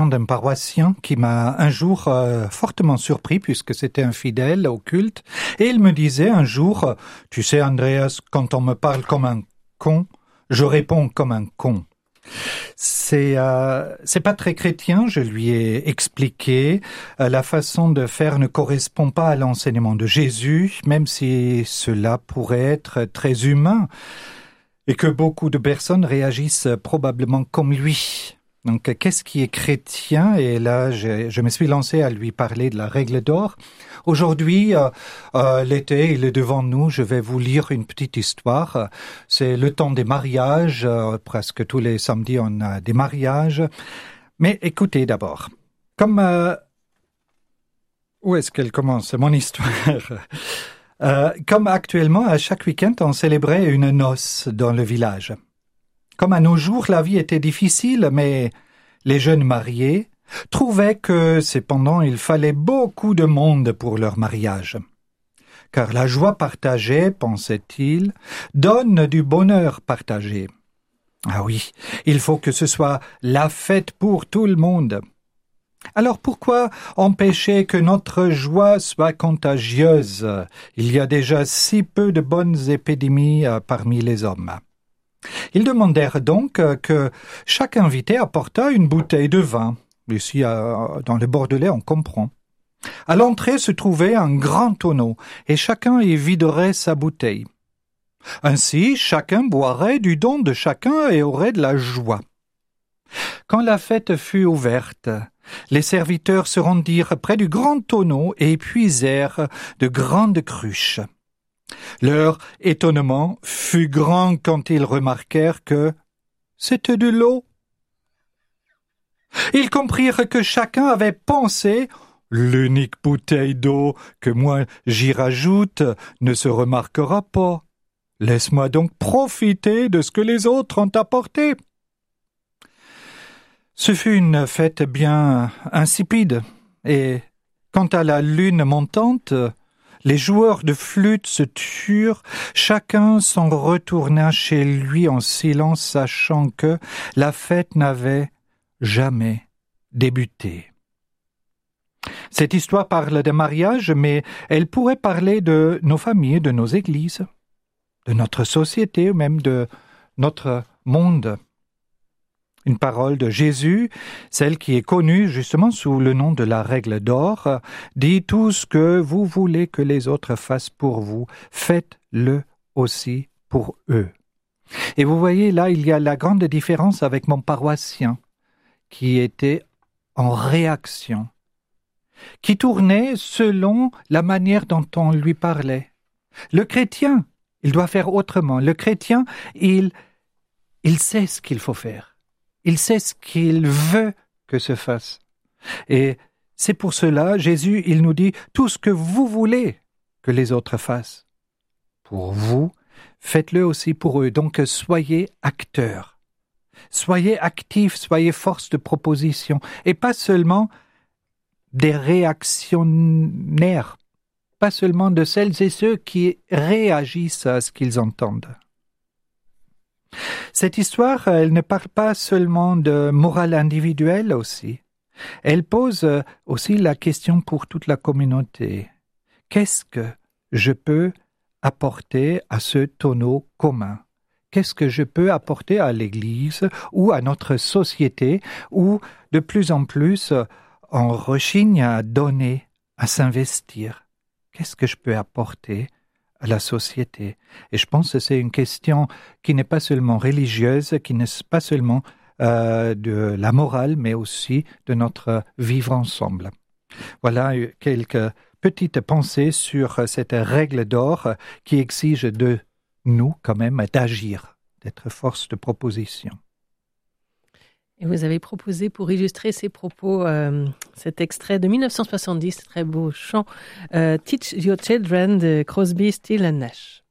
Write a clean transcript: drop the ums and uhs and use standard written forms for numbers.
d'un paroissien qui m'a un jour fortement surpris puisque c'était un fidèle au culte et il me disait un jour « Tu sais Andreas, quand on me parle comme un con, je réponds comme un con ». C'est pas très chrétien, je lui ai expliqué. La façon de faire ne correspond pas à l'enseignement de Jésus, même si cela pourrait être très humain et que beaucoup de personnes réagissent probablement comme lui. Donc, qu'est-ce qui est chrétien? Et là, je me suis lancé à lui parler de la règle d'or. Aujourd'hui, l'été, il est devant nous. Je vais vous lire une petite histoire. C'est le temps des mariages. Presque tous les samedis, on a des mariages. Mais écoutez d'abord. Où est-ce qu'elle commence, mon histoire? Comme actuellement, à chaque week-end, on célébrait une noce dans le village. Comme à nos jours, la vie était difficile, mais les jeunes mariés trouvaient que cependant il fallait beaucoup de monde pour leur mariage. Car la joie partagée, pensait-il, donne du bonheur partagé. Ah oui, il faut que ce soit la fête pour tout le monde. Alors pourquoi empêcher que notre joie soit contagieuse? Il y a déjà si peu de bonnes épidémies parmi les hommes. Ils demandèrent donc que chaque invité apportât une bouteille de vin. Ici, dans le Bordelais, on comprend. À l'entrée se trouvait un grand tonneau, et chacun y viderait sa bouteille. Ainsi, chacun boirait du don de chacun et aurait de la joie. Quand la fête fut ouverte, les serviteurs se rendirent près du grand tonneau et puisèrent de grandes cruches. Leur étonnement fut grand quand ils remarquèrent que c'était de l'eau. Ils comprirent que chacun avait pensé « L'unique bouteille d'eau que moi j'y rajoute ne se remarquera pas. Laisse-moi donc profiter de ce que les autres ont apporté. » Ce fut une fête bien insipide, et quant à la lune montante, les joueurs de flûte se turent, chacun s'en retourna chez lui en silence, sachant que la fête n'avait jamais débuté. Cette histoire parle de mariage, mais elle pourrait parler de nos familles, de nos églises, de notre société, ou même de notre monde. Une parole de Jésus, celle qui est connue justement sous le nom de la règle d'or, dit tout ce que vous voulez que les autres fassent pour vous, faites-le aussi pour eux. Et vous voyez, là, il y a la grande différence avec mon paroissien, qui était en réaction, qui tournait selon la manière dont on lui parlait. Le chrétien, il doit faire autrement. Le chrétien, il sait ce qu'il faut faire. Il sait ce qu'il veut que se fasse. Et c'est pour cela, Jésus, il nous dit, tout ce que vous voulez que les autres fassent pour vous, faites-le aussi pour eux. Donc, soyez acteurs. Soyez actifs, soyez force de proposition. Et pas seulement des réactionnaires. Pas seulement de celles et ceux qui réagissent à ce qu'ils entendent. Cette histoire, elle ne parle pas seulement de morale individuelle aussi. Elle pose aussi la question pour toute la communauté. Qu'est-ce que je peux apporter à ce tonneau commun? Qu'est-ce que je peux apporter à l'Église ou à notre société où de plus en plus on rechigne à donner, à s'investir? Qu'est-ce que je peux apporter à la société? Et je pense que c'est une question qui n'est pas seulement religieuse, qui n'est pas seulement de la morale, mais aussi de notre vivre ensemble. Voilà quelques petites pensées sur cette règle d'or qui exige de nous, quand même, d'agir, d'être force de proposition. Et vous avez proposé pour illustrer ces propos cet extrait de 1970, très beau chant, Teach Your Children de Crosby, Stills & Nash.